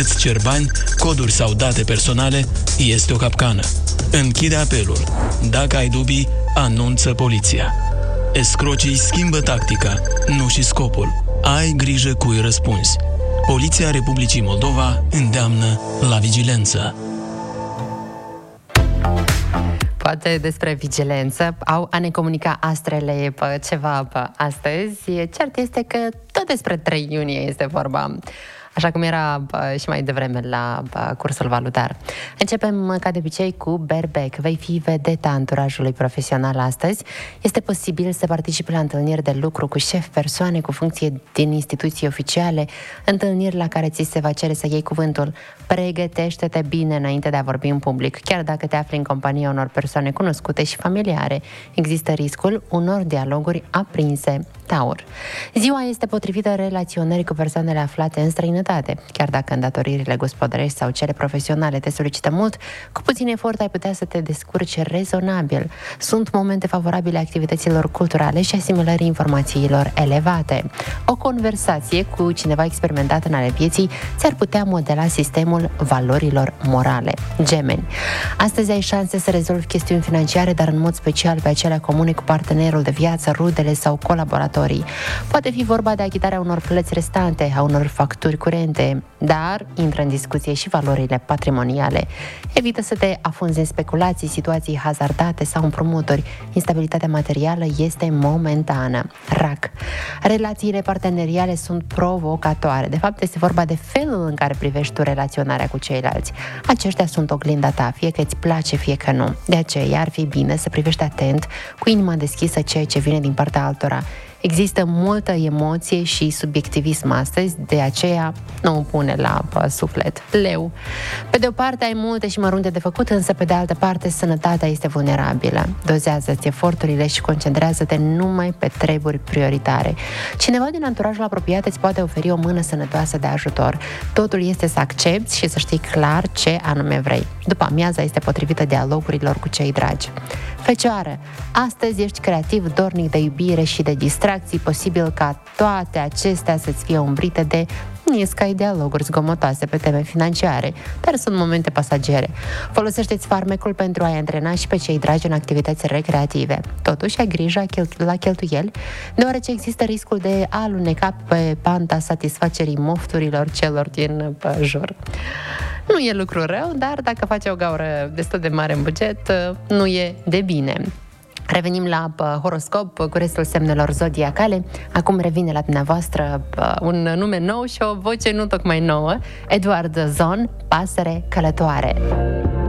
îți cer bani, coduri sau date personale, este o capcană. Închide apelul. Dacă ai dubii, anunță poliția. Escrocii schimbă tactica, nu și scopul. Ai grijă cui răspunzi. Poliția Republicii Moldova îndeamnă la vigilență. Poate despre vigilență au a ne comunica astrele ceva astăzi. Cert este că tot despre 3 iunie este vorba. Așa cum era și mai devreme la cursul valutar. Începem, ca de obicei, cu Berbec. Vei fi vedeta anturajului profesional astăzi. Este posibil să participi la întâlniri de lucru cu șef, persoane cu funcție din instituții oficiale, întâlniri la care ți se va cere să iei cuvântul. Pregătește-te bine înainte de a vorbi în public, chiar dacă te afli în compania unor persoane cunoscute și familiare. Există riscul unor dialoguri aprinse. Taur. Ziua este potrivită relaționării cu persoanele aflate în străinătate. Chiar dacă îndatoririle gospodărești sau cele profesionale te solicită mult, cu puțin efort ai putea să te descurci rezonabil. Sunt momente favorabile activităților culturale și asimilării informațiilor elevate. O conversație cu cineva experimentat în ale vieții ți-ar putea modela sistemul valorilor morale. Gemeni. Astăzi ai șanse să rezolvi chestiuni financiare, dar în mod special pe acelea comune cu partenerul de viață, rudele sau colaboratorii. Poate fi vorba de achitarea unor plăți restante, a unor facturi curente, dar intră în discuție și valorile patrimoniale. Evită să te afunzi în speculații, situații hazardate sau împrumuturi. Instabilitatea materială este momentană. Rac. Relațiile parteneriale sunt provocatoare. De fapt, este vorba de felul în care privești tu relaționarea cu ceilalți. Aceștia sunt oglinda ta, fie că îți place, fie că nu. De aceea ar fi bine să privești atent, cu inima deschisă, ceea ce vine din partea altora. Există multă emoție și subiectivism astăzi, de aceea nu o pune la suflet. Leu. Pe de o parte ai multe și mărunte de făcut, însă pe de altă parte sănătatea este vulnerabilă. Dozează-ți eforturile și concentrează-te numai pe treburi prioritare. Cineva din anturajul apropiat îți poate oferi o mână sănătoasă de ajutor. Totul este să accepți și să știi clar ce anume vrei. După amiaza este potrivită dialogurilor cu cei dragi. Fecioară. Astăzi ești creativ, dornic de iubire și de distracții, posibil ca toate acestea să-ți fie umbrite de niscai dialoguri zgomotoase pe teme financiare, dar sunt momente pasagere. Folosește-ți farmecul pentru a-i antrena și pe cei dragi în activități recreative. Totuși, ai grijă la cheltuieli, deoarece există riscul de a aluneca pe panta satisfacerii mofturilor celor din jur. Nu e lucru rău, dar dacă faci o gaură destul de mare în buget, nu e de bine. Revenim la horoscop cu restul semnelor zodiacale. Acum revine la dumneavoastră un nume nou și o voce nu tocmai nouă. Eduard Zon, pasăre călătoare.